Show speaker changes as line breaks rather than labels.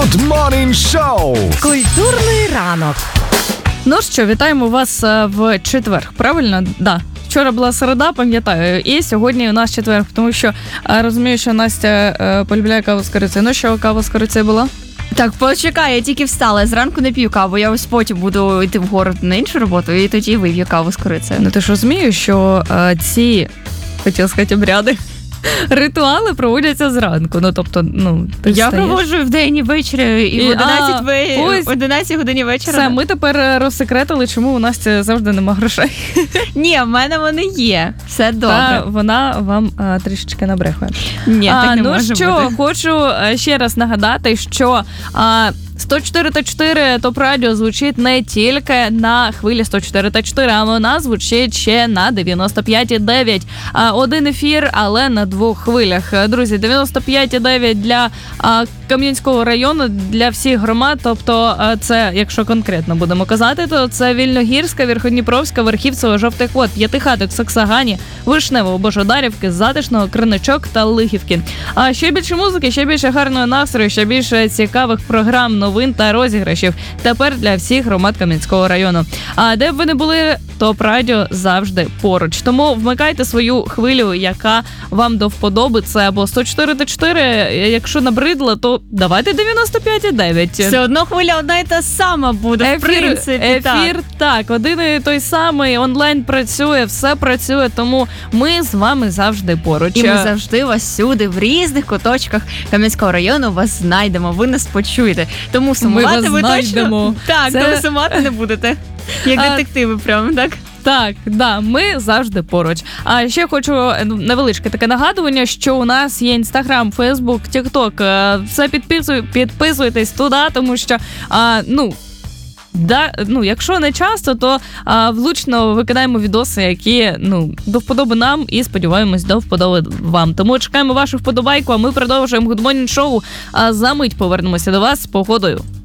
Good Morning Show.
Культурний ранок. Ну що, вітаємо вас в четвер, правильно? Да. Вчора була середа, пам'ятаю, і сьогодні у нас четвер, тому що розумію, що Настя полюбляє каву з корицею. Ну що, кава з корицею була?
Так, почекай, я тільки встала, я зранку не п'ю каву, я ось потім буду йти в город на іншу роботу, і тоді вип'ю каву з корицею.
Ну ти ж розумієш, що ці, хотіла сказати, обряди, ритуали проводяться зранку. Ну, тобто, ти
Я
встаєш.
проводжу вдень і ввечері, і в 11 годині вечора.
Все, ми тепер розсекретили, чому у Насті завжди нема грошей.
Ні, в мене вони є, все добре.
Та вона вам трішечки набрехує.
Ні, так не може
що,
бути.
хочу ще раз нагадати, що 104.4 ТОП Радіо звучить не тільки на хвилі 104.4, а вона звучить ще на 95.9. Один ефір, але на двох хвилях. Друзі, 95.9 для Кам'янського району, для всіх громад, тобто це, якщо конкретно будемо казати, то це Вільногірська, Верходніпровська, Верхівцева, Жовтих Вод, П'ятихаток, Саксагані, Вишневого, Божодарівки, Затишного, Криничок та Лихівки. А ще більше музики, ще більше гарного настрою, ще більше цікавих програм, новин та розіграшів. Тепер для всіх громад Кам'янського району. А де б ви не були, ТОП Радіо завжди поруч. Тому вмикайте свою хвилю, яка вам до вподоби. Це або 104.4, якщо набридло, то давайте 95.9.
Все одно хвиля одна і та сама буде, в принципі.
Ефір, так, один і той самий, онлайн працює, все працює, тому ми з вами завжди поруч.
І ми завжди вас всюди, в різних куточках Кам'янського району вас знайдемо, ви нас почуєте. Тому сумувати ви точно... Так, тому сумувати не будете. Як детективи прямо, так?
Так, да, ми завжди поруч. А ще хочу невеличке таке нагадування, що у нас є Інстаграм, Фейсбук, Тікток. Все підписуйтесь туди, тому що, якщо не часто, то влучно викидаємо відоси, які до вподоби нам і, сподіваємось, до вподоби вам. Тому чекаємо вашу вподобайку, а ми продовжуємо Good Morning Show. За мить повернемося до вас з погодою.